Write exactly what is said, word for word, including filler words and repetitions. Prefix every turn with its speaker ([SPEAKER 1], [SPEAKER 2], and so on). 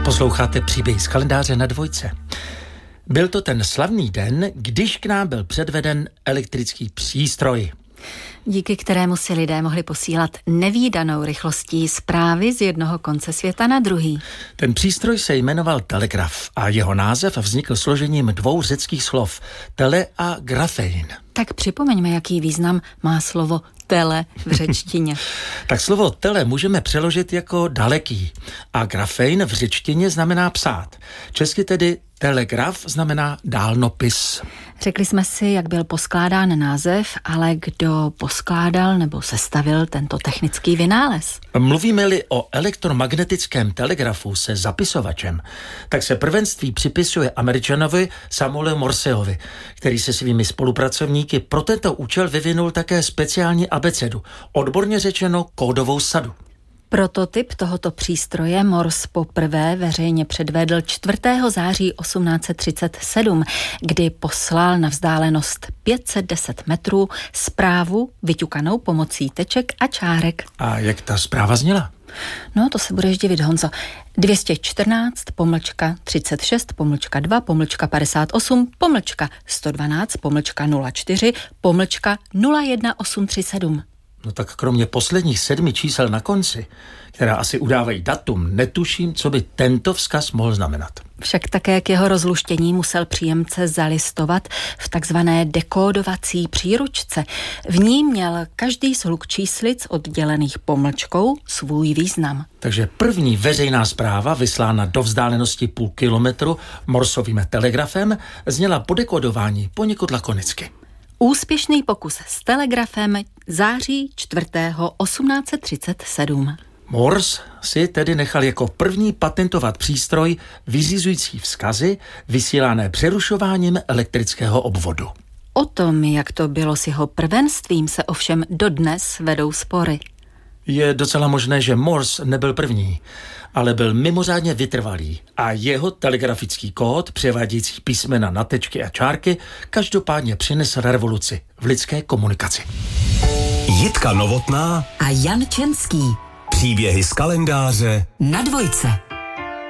[SPEAKER 1] Posloucháte příběhy z kalendáře na Dvojce. Byl to ten slavný den, když k nám byl předveden elektrický přístroj,
[SPEAKER 2] díky kterému si lidé mohli posílat nevídanou rychlostí zprávy z jednoho konce světa na druhý.
[SPEAKER 1] Ten přístroj se jmenoval telegraf a jeho název vznikl složením dvou řeckých slov tele a grafein.
[SPEAKER 2] Tak připomeňme, jaký význam má slovo tele v řečtině.
[SPEAKER 1] Tak slovo tele můžeme přeložit jako daleký a grafein v řečtině znamená psát. Česky tedy telegraf znamená dálnopis.
[SPEAKER 2] Řekli jsme si, jak byl poskládán název, ale kdo poskládal nebo sestavil tento technický vynález?
[SPEAKER 1] Mluvíme-li o elektromagnetickém telegrafu se zapisovačem, tak se prvenství připisuje Američanovi Samuelu Morseovi, který se svými spolupracovníky pro tento účel vyvinul také speciální abecedu, odborně řečeno kódovou sadu.
[SPEAKER 2] Prototyp tohoto přístroje Morse poprvé veřejně předvedl čtvrtého září osmnáct set třicet sedm, kdy poslal na vzdálenost pět set deset metrů zprávu vyťukanou pomocí teček a čárek.
[SPEAKER 1] A jak ta zpráva zněla?
[SPEAKER 2] No, to se budeš divit, Honzo. dvě stě čtrnáct, pomlčka třicet šest, pomlčka dva, pomlčka padesát osm, pomlčka sto dvanáct, pomlčka nula čtyři, pomlčka nula jedna osm tři sedm.
[SPEAKER 1] No tak kromě posledních sedmi čísel na konci, která asi udávají datum, netuším, co by tento vzkaz mohl znamenat.
[SPEAKER 2] Však také k jeho rozluštění musel příjemce zalistovat v takzvané dekódovací příručce. V ní měl každý sluk číslic oddělených pomlčkou svůj význam.
[SPEAKER 1] Takže první veřejná zpráva, vyslána do vzdálenosti půl kilometru Morsovým telegrafem, zněla po dekodování poněkud lakonicky.
[SPEAKER 2] Úspěšný pokus s telegrafem září čtvrtého osmnáct set třicet sedm.
[SPEAKER 1] Morse si tedy nechal jako první patentovat přístroj vyřizující vzkazy vysílané přerušováním elektrického obvodu.
[SPEAKER 2] O tom, jak to bylo s jeho prvenstvím, se ovšem dodnes vedou spory.
[SPEAKER 1] Je docela možné, že Morse nebyl první, ale byl mimořádně vytrvalý a jeho telegrafický kód, převádějící písmena na tečky a čárky, každopádně přinesl revoluci v lidské komunikaci.
[SPEAKER 3] Jitka Novotná
[SPEAKER 4] a Jan Čenský.
[SPEAKER 3] Příběhy z kalendáře
[SPEAKER 4] na Dvojce.